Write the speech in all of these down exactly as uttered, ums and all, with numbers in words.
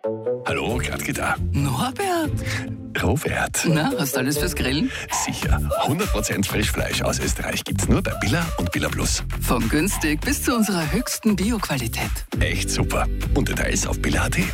Hallo, Gradke da. Norbert? Robert. Na, hast du alles fürs Grillen? Sicher. hundert Prozent Frischfleisch aus Österreich gibt's nur bei Billa und Billa Plus. Von günstig bis zu unserer höchsten Bio-Qualität. Echt super. Und Details auf billa punkt a t.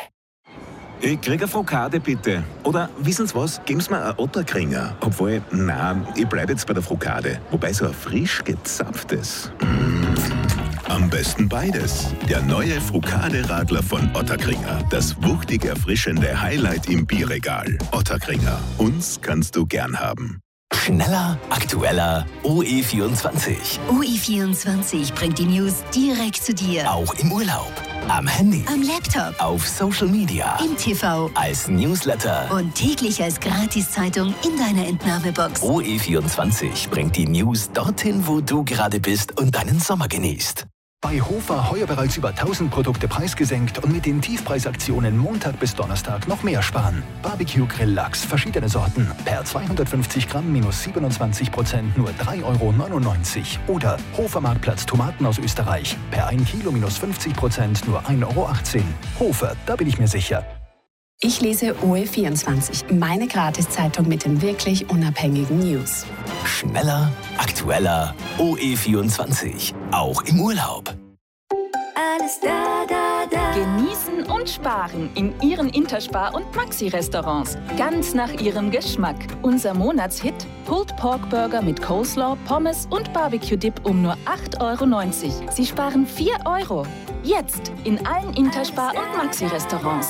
Ich krieg eine Frokade, bitte. Oder, wissen Sie was, geben Sie mir einen Otterkringer. Obwohl, nein, ich bleib jetzt bei der Frokade. Wobei so ein frisch gezapftes. Mm. Am besten beides. Der neue Frokade-Radler von Otterkringer. Das wuchtig erfrischende Highlight im Bierregal. Otterkringer. Uns kannst du gern haben. Schneller, aktueller, O E vierundzwanzig. O E vierundzwanzig bringt die News direkt zu dir. Auch im Urlaub, am Handy, am Laptop, auf Social Media, im T V, als Newsletter und täglich als Gratiszeitung in deiner Entnahmebox. O E vierundzwanzig bringt die News dorthin, wo du gerade bist und deinen Sommer genießt. Bei Hofer heuer bereits über tausend Produkte preisgesenkt und mit den Tiefpreisaktionen Montag bis Donnerstag noch mehr sparen. Barbecue Grill Lachs, verschiedene Sorten. Per zweihundertfünfzig Gramm minus siebenundzwanzig Prozent nur drei Euro neunundneunzig. Oder Hofer Marktplatz Tomaten aus Österreich. Per ein Kilo minus fünfzig Prozent nur ein Euro achtzehn. Hofer, da bin ich mir sicher. Ich lese O E vierundzwanzig, meine Gratiszeitung mit den wirklich unabhängigen News. Schneller, aktueller, O E vierundzwanzig. Auch im Urlaub. Alles da, da, da. Genießen und sparen in Ihren Interspar- und Maxi-Restaurants. Ganz nach Ihrem Geschmack. Unser Monatshit: Pulled Pork Burger mit Coleslaw, Pommes und Barbecue-Dip um nur acht Euro neunzig. Sie sparen vier Euro. Jetzt in allen Interspar- und Maxi-Restaurants.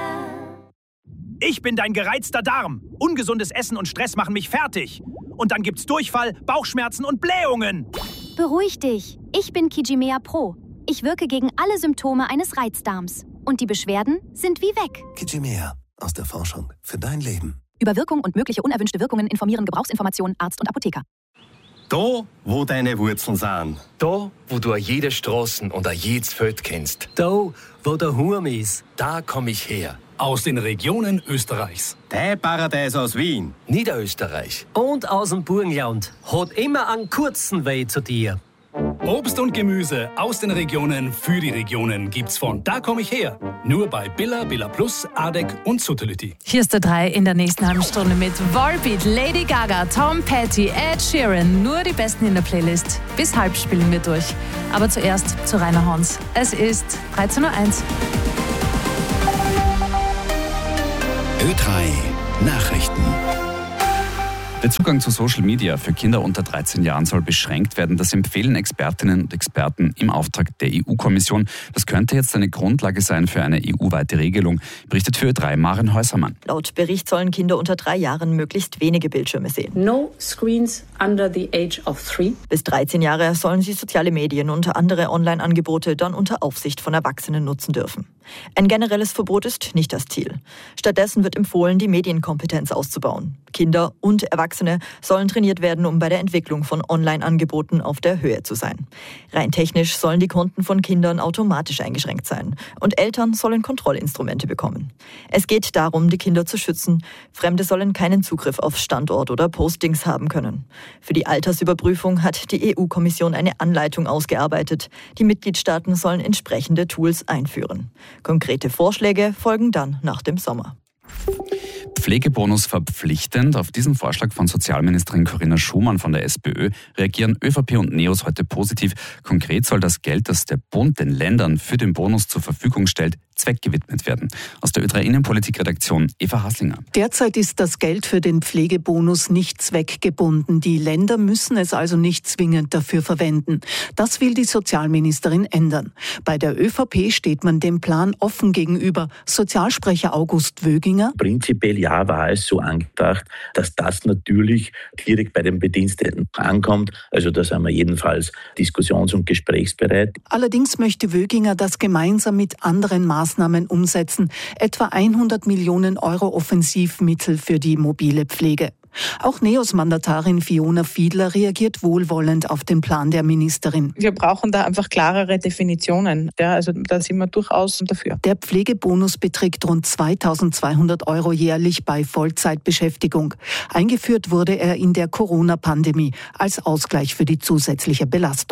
Ich bin dein gereizter Darm. Ungesundes Essen und Stress machen mich fertig. Und dann gibt's Durchfall, Bauchschmerzen und Blähungen. Beruhig dich. Ich bin Kijimea Pro. Ich wirke gegen alle Symptome eines Reizdarms. Und die Beschwerden sind wie weg. Kijimea. Aus der Forschung für dein Leben. Über Wirkung und mögliche unerwünschte Wirkungen informieren Gebrauchsinformationen Arzt und Apotheker. Da, wo deine Wurzeln sind. Da, wo du jede Straßen und jedes Feld kennst. Da, wo der Hurm ist. Da komm ich her. Aus den Regionen Österreichs. Dein Paradies aus Wien. Niederösterreich. Und aus dem Burgenland. Hat immer einen kurzen Weg zu dir. Obst und Gemüse aus den Regionen für die Regionen gibt's von Da komm ich her. Nur bei Billa, Billa Plus, Adek und Sutherlütti. Hier ist der drei in der nächsten halben Stunde mit Volbeat, Lady Gaga, Tom Petty, Ed Sheeran. Nur die Besten in der Playlist. Bis halb spielen wir durch. Aber zuerst zu Rainer Hans. Es ist dreizehn Uhr eins. Ö drei Nachrichten. Der Zugang zu Social Media für Kinder unter dreizehn Jahren soll beschränkt werden. Das empfehlen Expertinnen und Experten im Auftrag der E U-Kommission. Das könnte jetzt eine Grundlage sein für eine E U-weite Regelung, berichtet für Ö drei Maren Häusermann. Laut Bericht sollen Kinder unter drei Jahren möglichst wenige Bildschirme sehen. No screens under the age of three. Bis dreizehn Jahre sollen sie soziale Medien und andere Online-Angebote dann unter Aufsicht von Erwachsenen nutzen dürfen. Ein generelles Verbot ist nicht das Ziel. Stattdessen wird empfohlen, die Medienkompetenz auszubauen. Kinder und Erwachsene sollen trainiert werden, um bei der Entwicklung von Online-Angeboten auf der Höhe zu sein. Rein technisch sollen die Konten von Kindern automatisch eingeschränkt sein und Eltern sollen Kontrollinstrumente bekommen. Es geht darum, die Kinder zu schützen. Fremde sollen keinen Zugriff auf Standort oder Postings haben können. Für die Altersüberprüfung hat die E U-Kommission eine Anleitung ausgearbeitet. Die Mitgliedstaaten sollen entsprechende Tools einführen. Konkrete Vorschläge folgen dann nach dem Sommer. Pflegebonus verpflichtend. Auf diesen Vorschlag von Sozialministerin Corinna Schumann von der SPÖ reagieren ÖVP und NEOS heute positiv. Konkret soll das Geld, das der Bund den Ländern für den Bonus zur Verfügung stellt, zweckgewidmet werden. Aus der Ö drei Innenpolitik-Redaktion Eva Haslinger. Derzeit ist das Geld für den Pflegebonus nicht zweckgebunden. Die Länder müssen es also nicht zwingend dafür verwenden. Das will die Sozialministerin ändern. Bei der ÖVP steht man dem Plan offen gegenüber. Sozialsprecher August Wöginger. Prinzipiell ja war es so angedacht, dass das natürlich direkt bei den Bediensteten ankommt. Also da sind wir jedenfalls diskussions- und gesprächsbereit. Allerdings möchte Wöginger das gemeinsam mit anderen Maßnahmen umsetzen, etwa hundert Millionen Euro Offensivmittel für die mobile Pflege. Auch NEOS-Mandatarin Fiona Fiedler reagiert wohlwollend auf den Plan der Ministerin. Wir brauchen da einfach klarere Definitionen. Ja, also da sind wir durchaus dafür. Der Pflegebonus beträgt rund zweitausendzweihundert Euro jährlich bei Vollzeitbeschäftigung. Eingeführt wurde er in der Corona-Pandemie als Ausgleich für die zusätzliche Belastung.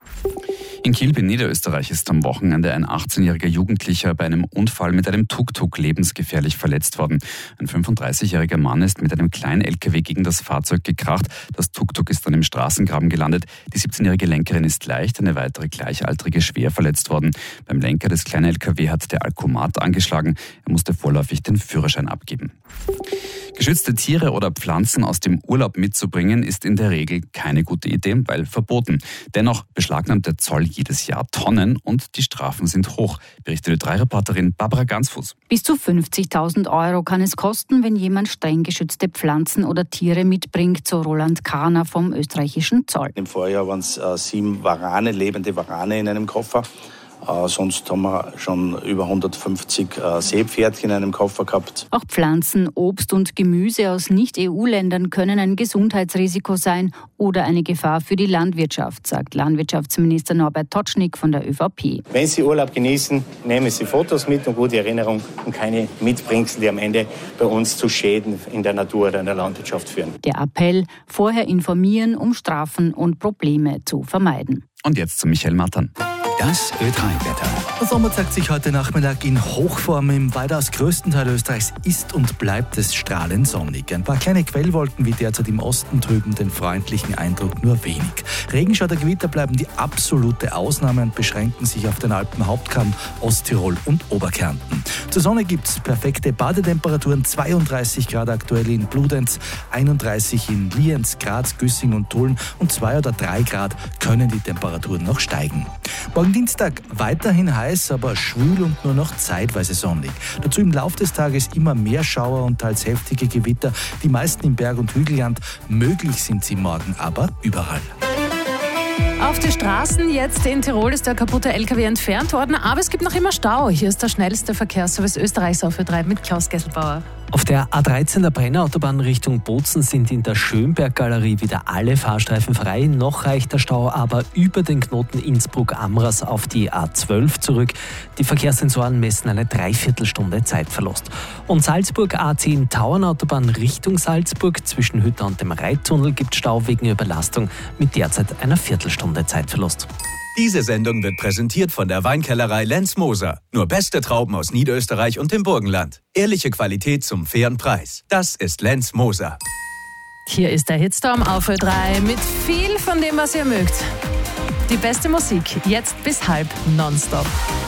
In Kiel in Niederösterreich ist am Wochenende ein achtzehnjähriger Jugendlicher bei einem Unfall mit einem Tuk-Tuk lebensgefährlich verletzt worden. Ein fünfunddreißigjähriger Mann ist mit einem kleinen L K W gegen das Fahrzeug gekracht. Das Tuk-Tuk ist dann im Straßengraben gelandet. Die siebzehnjährige Lenkerin ist leicht, eine weitere Gleichaltrige schwer verletzt worden. Beim Lenker des kleinen L K W hat der Alkomat angeschlagen. Er musste vorläufig den Führerschein abgeben. Geschützte Tiere oder Pflanzen aus dem Urlaub mitzubringen, ist in der Regel keine gute Idee, weil verboten. Dennoch beschlagnahmt der Zoll jedes Jahr Tonnen und die Strafen sind hoch, berichtet Ö drei Reporterin Barbara Gansfuß. Bis zu fünfzigtausend Euro kann es kosten, wenn jemand streng geschützte Pflanzen oder Tiere mitbringt, so Roland Kahner vom österreichischen Zoll. Im Vorjahr waren es äh, sieben Warane, lebende Warane in einem Koffer. Äh, sonst haben wir schon über hundertfünfzig äh, Seepferdchen in einem Koffer gehabt. Auch Pflanzen, Obst und Gemüse aus Nicht-E U-Ländern können ein Gesundheitsrisiko sein oder eine Gefahr für die Landwirtschaft, sagt Landwirtschaftsminister Norbert Totschnig von der ÖVP. Wenn Sie Urlaub genießen, nehmen Sie Fotos mit und gute Erinnerung und keine Mitbringsel, die am Ende bei uns zu Schäden in der Natur oder in der Landwirtschaft führen. Der Appell: vorher informieren, um Strafen und Probleme zu vermeiden. Und jetzt zu Michael Mattern. Das Ö drei Wetter. Der Sommer zeigt sich heute Nachmittag in Hochform. Im weitaus größten Teil Österreichs ist und bleibt es strahlend sonnig. Ein paar kleine Quellwolken wie derzeit im Osten trüben den freundlichen Eindruck nur wenig. Regenschauer oder Gewitter bleiben die absolute Ausnahme und beschränken sich auf den Alpenhauptkamm, Osttirol und Oberkärnten. Zur Sonne gibt es perfekte Badetemperaturen, zweiunddreißig Grad aktuell in Bludenz, einunddreißig in Lienz, Graz, Güssing und Tulln und zwei oder drei Grad können die Temperaturen noch steigen. Morgen Dienstag weiterhin heiß, aber schwül und nur noch zeitweise sonnig. Dazu im Laufe des Tages immer mehr Schauer und teils heftige Gewitter, die meisten im Berg- und Hügelland. Möglich sind sie morgen aber überall. Auf die Straßen jetzt in Tirol ist der kaputte L K W entfernt worden, aber es gibt noch immer Stau. Hier ist der schnellste Verkehrsservice Österreichs auf Ö drei mit Klaus Gesselbauer. Auf der A dreizehn der Brennerautobahn Richtung Bozen sind in der Schönberg-Galerie wieder alle Fahrstreifen frei. Noch reicht der Stau aber über den Knoten Innsbruck-Amras auf die A zwölf zurück. Die Verkehrssensoren messen eine Dreiviertelstunde Zeitverlust. Und Salzburg A zehn Tauernautobahn Richtung Salzburg zwischen Hütter und dem Reittunnel gibt Stau wegen Überlastung mit derzeit einer Viertelstunde Zeitverlust. Diese Sendung wird präsentiert von der Weinkellerei Lenz Moser. Nur beste Trauben aus Niederösterreich und dem Burgenland. Ehrliche Qualität zum fairen Preis. Das ist Lenz Moser. Hier ist der Hitstorm auf Ö drei mit viel von dem, was ihr mögt. Die beste Musik, jetzt bis halb nonstop.